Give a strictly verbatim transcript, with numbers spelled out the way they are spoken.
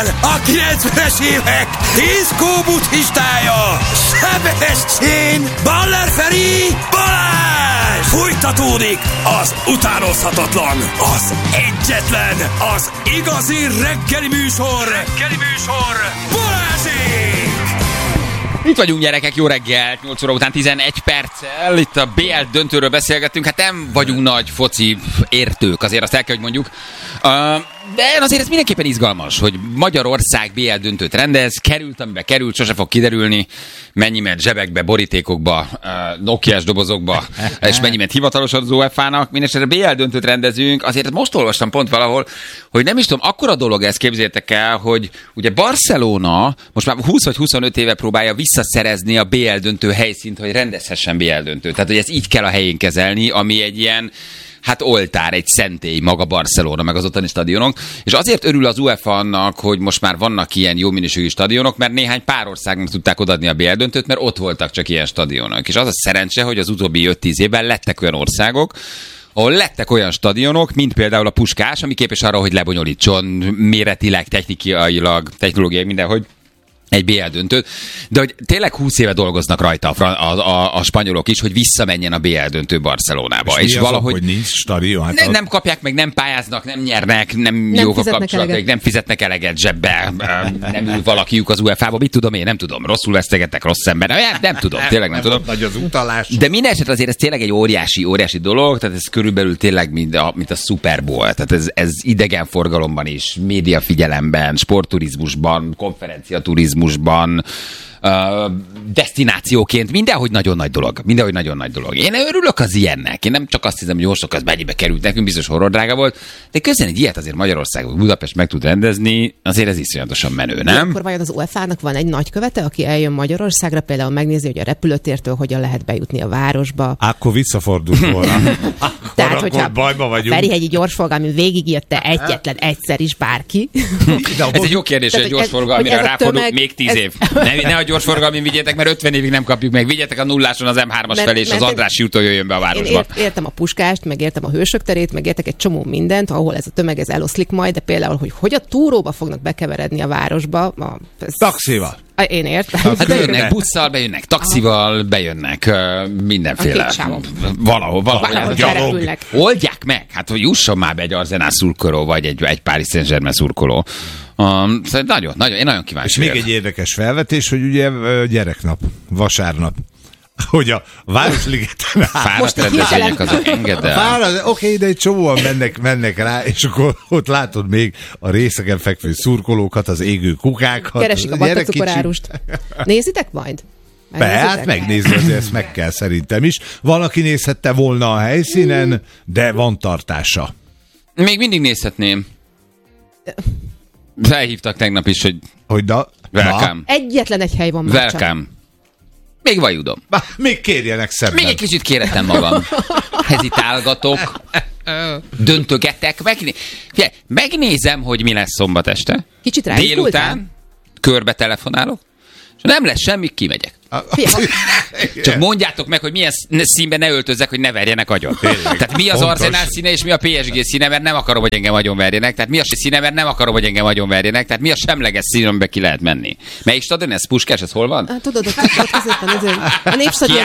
A kilencvenes évek diszkó buddhistája, Sebestyén, Baller Feri, Balázs! Fújtatódik az utánozhatatlan, az egyetlen, az igazi reggeli műsor, reggeli műsor, Balázsék! Itt vagyunk, gyerekek, jó reggelt, nyolc óra után tizenegy perccel, itt a bé el döntőről beszélgettünk, hát nem vagyunk nagy foci értők, azért azt el kell, hogy mondjuk, uh, de azért ez mindenképpen izgalmas, hogy Magyarország bé el döntőt rendez, került, amiben került, sose fog kiderülni, mennyi ment zsebekbe, borítékokba, uh, Nokiás dobozokba, és mennyi ment hivatalosan az u ef á-nak, mindenesetre bé el döntőt rendezünk, azért most olvastam pont valahol, hogy nem is tudom, akkora dolog ez, képzeljétek el, hogy ugye Barcelona most már húsz vagy huszonöt éve próbálja visszaszerezni a bé el döntő helyszínt, hogy rendezhessen bé el döntőt. Tehát, hogy ez így kell a helyén kezelni, ami egy ilyen, hát oltár, egy szentély maga Barcelona, meg az ottani stadionok. És azért örül az u ef á annak, hogy most már vannak ilyen jó minőségű stadionok, mert néhány pár országnak tudták odaadni a bé el döntőt, mert ott voltak csak ilyen stadionok. És az a szerencse, hogy az utóbbi öt-tíz évben lettek olyan országok, ahol lettek olyan stadionok, mint például a Puskás, ami képes arra, hogy lebonyolítson méretileg, technikailag, technológiai mindenhogy egy bé el döntőt, de hogy tényleg húsz éve dolgoznak rajta a, a, a, a spanyolok is, hogy visszamenjen a bé el döntő Barcelonába. És, és valahogy hogy nincs stadion? Hát ne, ott... Nem kapják meg, nem pályáznak, nem nyernek, nem, nem jók a kapcsolatok, nem fizetnek eleget zsebbe, nem ül valakiük az u ef á-ba, mit tudom én, nem tudom, rosszul vesztegettek, rossz ember, nem, nem tudom, tényleg nem tudom. Nagy az utalás. De minden esetre azért ez tényleg egy óriási, óriási dolog, tehát ez körülbelül tényleg mint a, mint a Super Bowl, tehát ez, ez idegenforgalomban is, médiafigyelemben, sportturizmusban, konferenciaturizmusban, Uh, destinációként mindenhogy nagyon nagy dolog. Mindenhogy nagyon nagy dolog. Én örülök az ilyennek. Én nem csak azt hiszem, hogy jó sok az mennyibe került nekünk, biztos horrordrága volt, de közben egy ilyet azért Magyarországon, Budapest meg tud rendezni, azért ez iszonyatosan menő, nem? Akkor vajon az u ef á-nak van egy nagykövete, aki eljön Magyarországra, például megnézi, hogy a repülőtértől hogyan lehet bejutni a városba. Akkor visszafordult volna. Tehát, akkor hogyha bajba vagyunk. a Ferihegyi gyorsforgalmi végigjötte egyetlen egyszer is bárki. Ez egy jó kérdés, hogy a gyorsforgalmira ráfordul még tíz év. Ne, ne a gyorsforgalmin vigyétek, mert ötven évig nem kapjuk meg. Vigyetek a nulláson az em hármas felé, és az Andrássy úton jöjjön be a városba. Én ért, értem a Puskást, meg értem a Hősök terét, meg értek egy csomó mindent, ahol ez a tömeg ez eloszlik majd, de például, hogy hogy a túróba fognak bekeveredni a városba. A, ez... Taxival. Én értem. Hát bejönnek busszal, bejönnek taxival, bejönnek uh, mindenféle. Valahol, valahol. valahol Oldják meg, hát hogy jusson már be egy Arsenal szurkoló, vagy egy, egy Paris Saint-Germain szurkoló. Um, szóval nagyon, nagyon, én nagyon kíváncsi. És még egy érdekes felvetés, hogy ugye gyereknap, vasárnap, hogy a Városligeten fáradt rendezvények azok, engedd el. Oké, okay, de egy csomóan mennek, mennek rá, és akkor ott látod még a részeken fekvő szurkolókat, az égő kukákat. Keresik a battacukorárust. Nézitek majd? Be, hát megnézni, azért ezt meg kell szerintem is. Valaki nézhette volna a helyszínen, de van tartása. Még mindig nézhetném. Felhívtak tegnap is, hogy hogy da, welcome. Egyetlen egy hely van már welcome. csak. Még vajudom. Még kérjenek szebben. Még egy kicsit kéretem magam. Hezitálgatok, döntögetek. Megné... Figyelj, megnézem, hogy mi lesz szombat este. Kicsit délután körbe telefonálok, és nem lesz semmi, kimegyek. Csak mondjátok meg, hogy milyen színben ne öltözzek, hogy ne verjenek agyon. Tehát mi az Arsenal színe, és mi a pé es gé színe, mert nem akarom, hogy engem agyon verjenek. Tehát mi a színe, mert nem akarom, hogy engem agyon verjenek. Tehát mi a semleges szín, amiben ki lehet menni. Melyik stadion ez? Puskás, ez hol van? Tudod, ott középen, a Népstadion